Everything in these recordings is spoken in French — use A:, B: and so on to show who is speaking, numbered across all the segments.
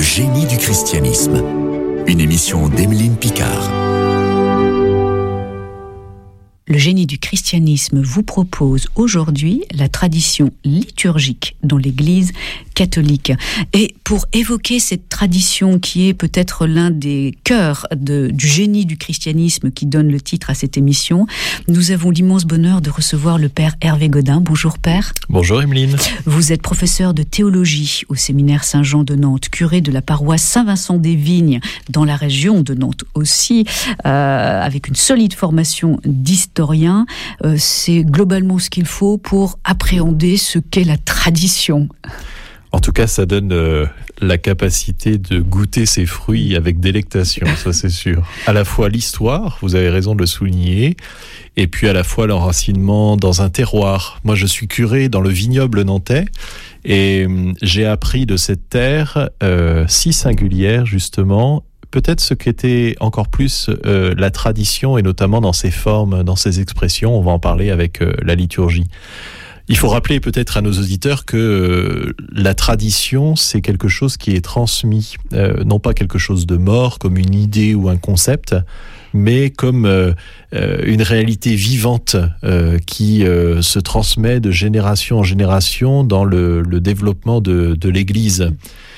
A: génie du christianisme. Une émission d'Emeline Picard.
B: Le génie du christianisme vous propose aujourd'hui la tradition liturgique dans l'Église catholique. Et pour évoquer cette tradition qui est peut-être l'un des cœurs du génie du christianisme qui donne le titre à cette émission, nous avons l'immense bonheur de recevoir le Père Hervé Godin. Bonjour Père.
C: Bonjour Emeline.
B: Vous êtes professeur de théologie au séminaire Saint-Jean de Nantes, curé de la paroisse Saint-Vincent-des-Vignes dans la région de Nantes aussi, avec une solide formation d'historien. C'est globalement ce qu'il faut pour appréhender ce qu'est la tradition.
C: En tout cas, ça donne la capacité de goûter ses fruits avec délectation, ça c'est sûr. À la fois l'histoire, vous avez raison de le souligner, et puis à la fois l'enracinement dans un terroir. Moi, je suis curé dans le vignoble nantais, et j'ai appris de cette terre si singulière, justement, peut-être ce qu'était encore plus la tradition, et notamment dans ses formes, dans ses expressions. On va en parler avec la liturgie. Il faut rappeler peut-être à nos auditeurs que la tradition, c'est quelque chose qui est transmis, non pas quelque chose de mort, comme une idée ou un concept, mais comme une réalité vivante qui se transmet de génération en génération dans le développement de l'Église.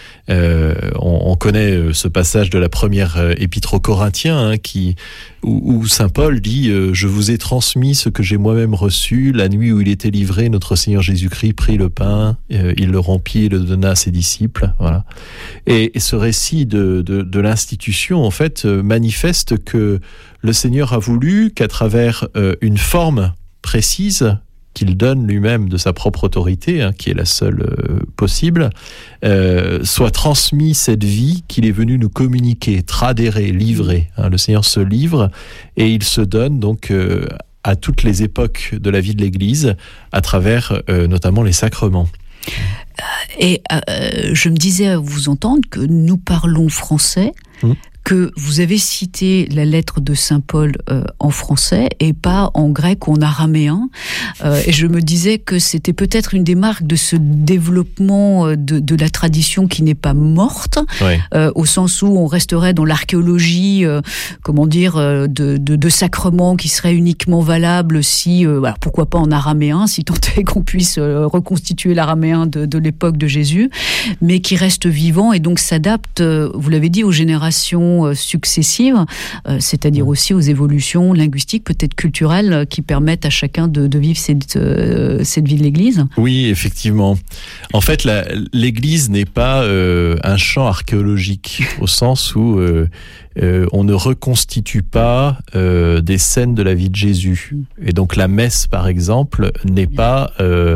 C: On connaît ce passage de la première épître aux Corinthiens où saint Paul dit « Je vous ai transmis ce que j'ai moi-même reçu, la nuit où il était livré, notre Seigneur Jésus-Christ prit le pain, il le rompit et le donna à ses disciples. » Voilà. Et ce récit de l'institution, en fait, manifeste que le Seigneur a voulu qu'à travers une forme précise, qu'il donne lui-même de sa propre autorité, qui est la seule possible, soit transmis cette vie qu'il est venu nous communiquer, tradérer, livrer. Le Seigneur se livre et il se donne donc à toutes les époques de la vie de l'Église, à travers notamment les sacrements.
B: Et je me disais à vous entendre que nous parlons français, que vous avez cité la lettre de saint Paul en français et pas en grec ou en araméen. Et je me disais que c'était peut-être une des marques de ce développement de la tradition qui n'est pas morte, au sens où on resterait dans l'archéologie, de sacrements qui seraient uniquement valables si, pourquoi pas en araméen, si tant est qu'on puisse reconstituer l'araméen de l'époque de Jésus, mais qui reste vivant et donc s'adapte, vous l'avez dit, aux générations successives, c'est-à-dire aussi aux évolutions linguistiques, peut-être culturelles, qui permettent à chacun de vivre cette vie de l'Église.
C: Oui, effectivement. En fait, l'Église n'est pas un champ archéologique, au sens où on ne reconstitue pas des scènes de la vie de Jésus. Et donc la messe, par exemple, n'est pas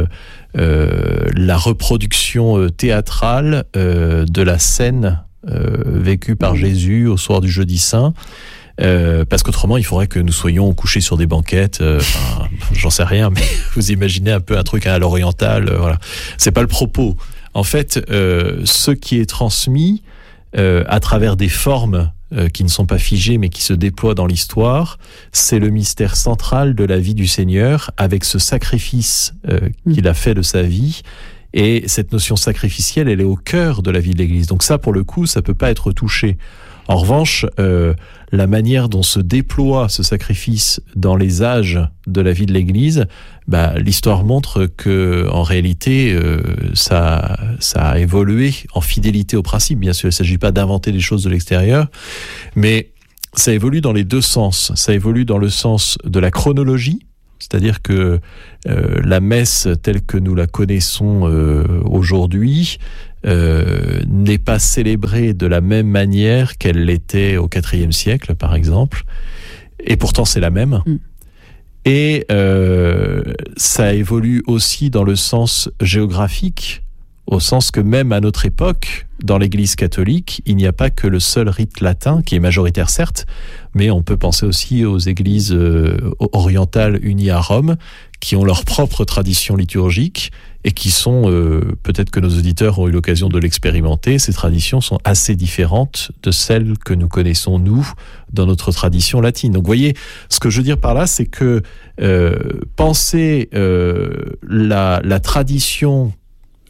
C: la reproduction théâtrale de la scène vécu par Jésus au soir du Jeudi Saint, parce qu'autrement il faudrait que nous soyons couchés sur des banquettes, j'en sais rien, mais vous imaginez un peu un truc à l'oriental, voilà. C'est pas le propos. En fait, ce qui est transmis à travers des formes qui ne sont pas figées mais qui se déploient dans l'histoire, c'est le mystère central de la vie du Seigneur, avec ce sacrifice qu'il a fait de sa vie. Et cette notion sacrificielle, elle est au cœur de la vie de l'Église. Donc ça, pour le coup, ça peut pas être touché. En revanche, la manière dont se déploie ce sacrifice dans les âges de la vie de l'Église, l'histoire montre que, en réalité, ça a évolué en fidélité au principe. Bien sûr, il ne s'agit pas d'inventer des choses de l'extérieur, mais ça évolue dans les deux sens. Ça évolue dans le sens de la chronologie, c'est-à-dire que la messe telle que nous la connaissons aujourd'hui n'est pas célébrée de la même manière qu'elle l'était au IVe siècle, par exemple. Et pourtant, c'est la même. Et ça évolue aussi dans le sens géographique, au sens que même à notre époque, dans l'Église catholique, il n'y a pas que le seul rite latin, qui est majoritaire certes, mais on peut penser aussi aux églises orientales unies à Rome, qui ont leur propre tradition liturgique et qui sont, peut-être que nos auditeurs ont eu l'occasion de l'expérimenter, ces traditions sont assez différentes de celles que nous connaissons, nous, dans notre tradition latine. Donc vous voyez, ce que je veux dire par là, c'est que penser la tradition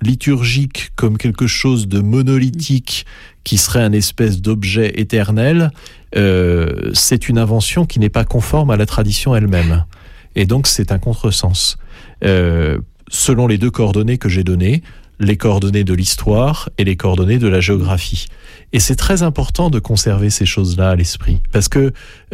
C: liturgique comme quelque chose de monolithique qui serait un espèce d'objet éternel, c'est une invention qui n'est pas conforme à la tradition elle-même. Et donc c'est un contresens. Selon les deux coordonnées que j'ai données, les coordonnées de l'histoire et les coordonnées de la géographie. Et c'est très important de conserver ces choses-là à l'esprit, parce que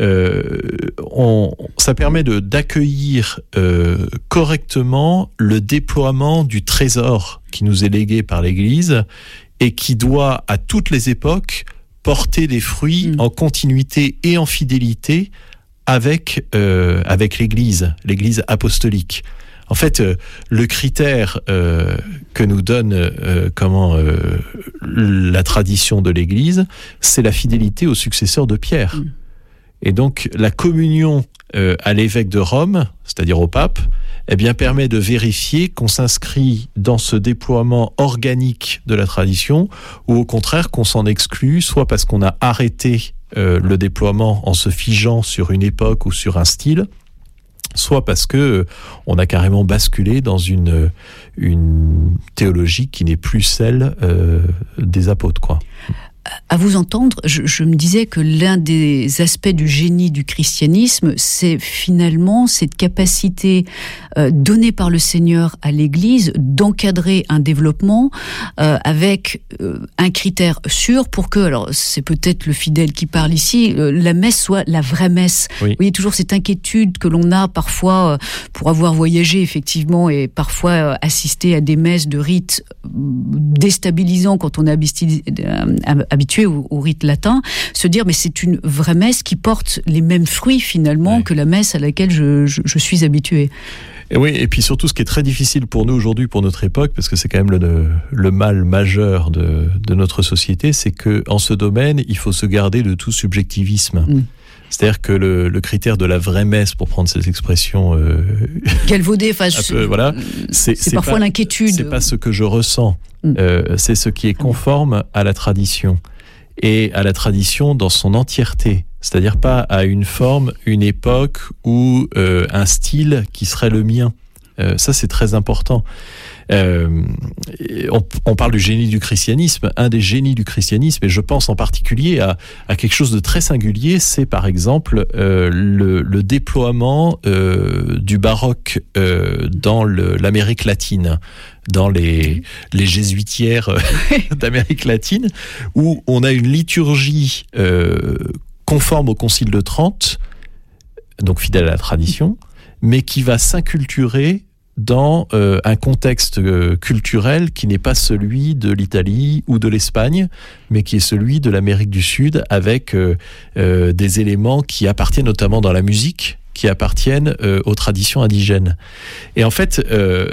C: ça permet d'accueillir correctement le déploiement du trésor qui nous est légué par l'Église et qui doit, à toutes les époques, porter des fruits en continuité et en fidélité avec l'Église apostolique. En fait, le critère que nous donne la tradition de l'Église, c'est la fidélité aux successeurs de Pierre. Et donc, la communion à l'évêque de Rome, c'est-à-dire au pape, eh bien, permet de vérifier qu'on s'inscrit dans ce déploiement organique de la tradition, ou au contraire qu'on s'en exclut, soit parce qu'on a arrêté le déploiement en se figeant sur une époque ou sur un style, soit parce que on a carrément basculé dans une théologie qui n'est plus celle des apôtres, quoi.
B: À vous entendre, je me disais que l'un des aspects du génie du christianisme, c'est finalement cette capacité donnée par le Seigneur à l'Église d'encadrer un développement avec un critère sûr pour que, alors c'est peut-être le fidèle qui parle ici, la messe soit la vraie messe. Oui. Vous voyez toujours cette inquiétude que l'on a parfois pour avoir voyagé effectivement et parfois assisté à des messes de rites déstabilisants quand on est habitué au rite latin, se dire mais c'est une vraie messe qui porte les mêmes fruits finalement que la messe à laquelle je suis habitué.
C: Et oui, et puis surtout ce qui est très difficile pour nous aujourd'hui, pour notre époque, parce que c'est quand même le mal majeur de notre société, c'est que en ce domaine, il faut se garder de tout subjectivisme. C'est-à-dire que le critère de la vraie messe, pour prendre cette expression
B: galvaudée,
C: voilà, c'est
B: parfois
C: pas,
B: l'inquiétude.
C: C'est pas ce que je ressens, c'est ce qui est conforme à la tradition, et à la tradition dans son entièreté. C'est-à-dire pas à une forme, une époque ou un style qui serait le mien. Ça, c'est très important. On parle du génie du christianisme. Un des génies du christianisme, et je pense en particulier à quelque chose de très singulier, c'est par exemple le déploiement du baroque dans l'Amérique latine, dans les jésuitières d'Amérique latine, où on a une liturgie conforme au Concile de Trente, donc fidèle à la tradition, mais qui va s'inculturer dans un contexte culturel qui n'est pas celui de l'Italie ou de l'Espagne, mais qui est celui de l'Amérique du Sud, avec des éléments qui appartiennent notamment dans la musique, qui appartiennent aux traditions indigènes. Et en fait,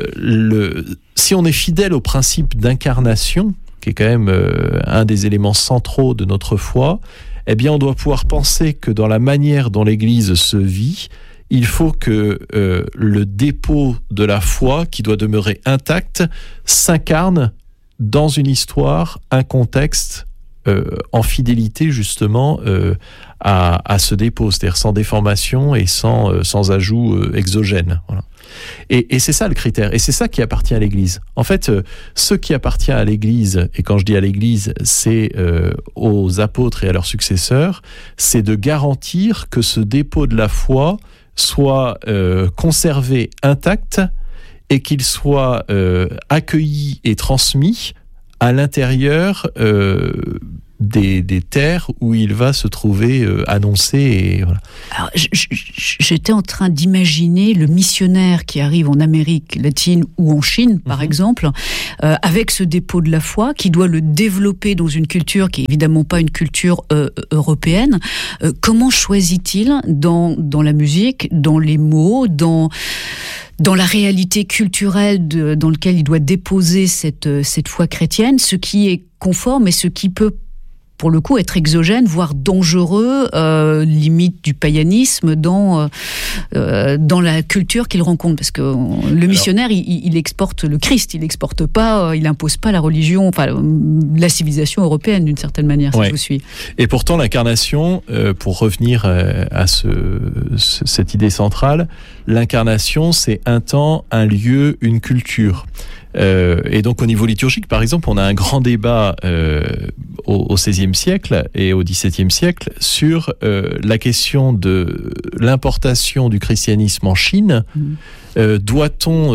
C: si on est fidèle au principe d'incarnation, qui est quand même un des éléments centraux de notre foi, eh bien on doit pouvoir penser que dans la manière dont l'Église se vit, il faut que le dépôt de la foi, qui doit demeurer intact, s'incarne dans une histoire, un contexte, en fidélité justement à ce dépôt, c'est-à-dire sans déformation et sans ajout exogène. Voilà. Et c'est ça le critère, et c'est ça qui appartient à l'Église. En fait, ce qui appartient à l'Église, et quand je dis à l'Église, c'est aux apôtres et à leurs successeurs, c'est de garantir que ce dépôt de la foi soit conservé intact et qu'il soit accueilli et transmis à l'intérieur des terres où il va se trouver annoncé. Et voilà.
B: Alors, j'étais en train d'imaginer le missionnaire qui arrive en Amérique latine ou en Chine, par exemple, avec ce dépôt de la foi, qui doit le développer dans une culture qui est évidemment pas une culture européenne. Comment choisit-il dans la musique, dans les mots, dans la réalité culturelle dans laquelle il doit déposer cette foi chrétienne, ce qui est conforme et ce qui peut pour le coup, être exogène, voire dangereux, limite du païanisme dans la culture qu'il rencontre. Parce que le missionnaire, il exporte le Christ, il exporte pas, il impose pas la religion, enfin la civilisation européenne d'une certaine manière, si je vous suis.
C: Et pourtant, l'incarnation, pour revenir à cette idée centrale, l'incarnation, c'est un temps, un lieu, une culture. Et donc au niveau liturgique, par exemple, on a un grand débat au XVIe siècle et au XVIIe siècle sur la question de l'importation du christianisme en Chine. Doit-on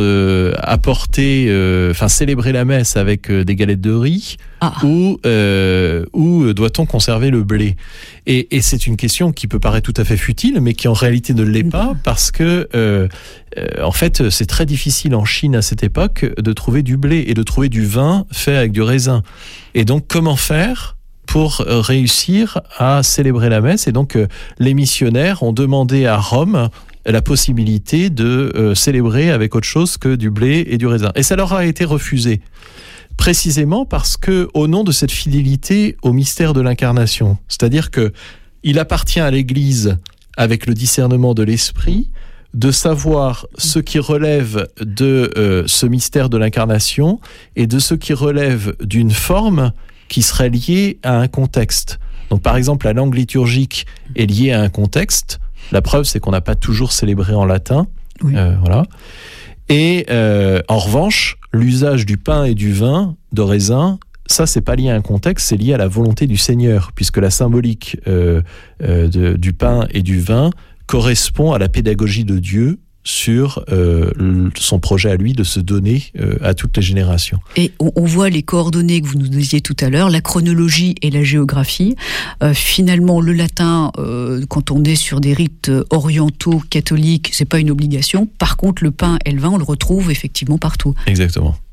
C: célébrer la messe avec des galettes de riz ou doit-on conserver le blé? Et c'est une question qui peut paraître tout à fait futile, mais qui en réalité ne l'est pas, parce que en fait, c'est très difficile en Chine à cette époque de trouver du blé et de trouver du vin fait avec du raisin. Et donc, comment faire pour réussir à célébrer la messe? Et donc, les missionnaires ont demandé à Rome la possibilité de célébrer avec autre chose que du blé et du raisin. Et ça leur a été refusé, précisément parce que, au nom de cette fidélité au mystère de l'incarnation, c'est-à-dire que il appartient à l'Église, avec le discernement de l'Esprit, de savoir ce qui relève de ce mystère de l'incarnation et de ce qui relève d'une forme qui serait liée à un contexte. Donc, par exemple, la langue liturgique est liée à un contexte. La preuve, c'est qu'on n'a pas toujours célébré en latin. Oui. Voilà. Et en revanche, l'usage du pain et du vin, de raisin, ça, c'est pas lié à un contexte, c'est lié à la volonté du Seigneur, puisque la symbolique du pain et du vin correspond à la pédagogie de Dieu sur son projet à lui de se donner à toutes les générations.
B: Et on voit les coordonnées que vous nous disiez tout à l'heure, la chronologie et la géographie. Finalement, le latin, quand on est sur des rites orientaux, catholiques, c'est pas une obligation. Par contre, le pain et le vin, on le retrouve effectivement partout.
C: Exactement.